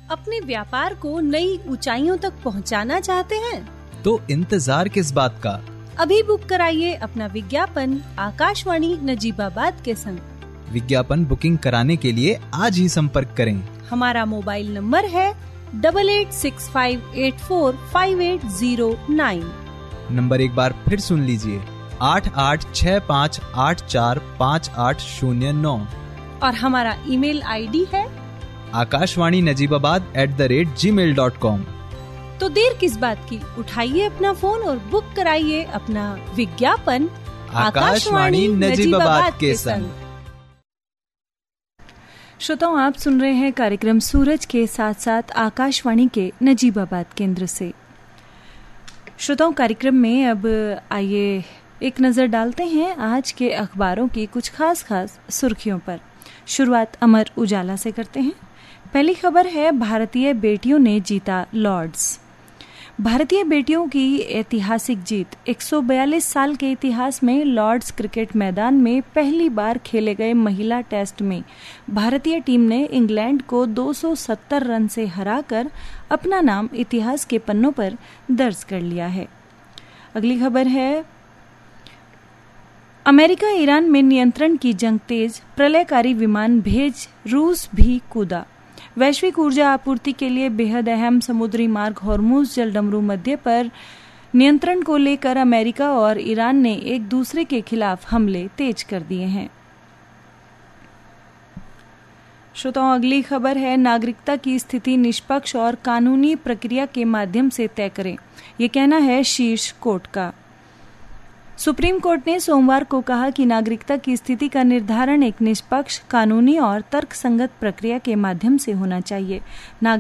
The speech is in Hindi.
अपने व्यापार को नई ऊंचाइयों तक पहुंचाना चाहते हैं? तो इंतजार किस बात का? अभी बुक कराइए अपना विज्ञापन आकाशवाणी नजीबाबाद के संग। विज्ञापन बुकिंग कराने के लिए आज ही संपर्क करें। हमारा मोबाइल नंबर है 8865845809। नंबर एक बार फिर सुन लीजिए, 8865845809। और हमारा ईमेल आईडी है akashwaninajibaabad@gmail.com। तो देर किस बात की, उठाइए अपना फोन और बुक कराइए अपना विज्ञापन आकाशवाणी नजीबाबाद के संग। श्रोताओं, आप सुन रहे हैं कार्यक्रम सूरज के साथ साथ आकाशवाणी के नजीबाबाद केंद्र से। श्रोताओं, कार्यक्रम में अब आइए एक नजर डालते हैं आज के अखबारों की कुछ खास सुर्खियों पर। शुरुआत अमर उजाला से करते हैं। पहली खबर है, भारतीय बेटियों ने जीता लॉर्ड्स। भारतीय बेटियों की ऐतिहासिक जीत। 142 साल के इतिहास में लॉर्ड्स क्रिकेट मैदान में पहली बार खेले गए महिला टेस्ट में भारतीय टीम ने इंग्लैंड को 270 रन से हराकर अपना नाम इतिहास के पन्नों पर दर्ज कर लिया है। अगली खबर है, अमेरिका ईरान में नियंत्रण की जंग तेज, प्रलयकारी विमान भेज रूस भी कूदा। वैश्विक ऊर्जा आपूर्ति के लिए बेहद अहम समुद्री मार्ग हॉर्मुज जलडमरू मध्य पर नियंत्रण को लेकर अमेरिका और ईरान ने एक दूसरे के खिलाफ हमले तेज कर दिए हैं। श्रोताओं, अगली खबर है, नागरिकता की स्थिति निष्पक्ष और कानूनी प्रक्रिया के माध्यम से तय करें, ये कहना है शीर्ष कोर्ट का। सुप्रीम कोर्ट ने सोमवार को कहा कि नागरिकता की स्थिति का निर्धारण एक निष्पक्ष, कानूनी और तर्कसंगत प्रक्रिया के माध्यम से होना चाहिए।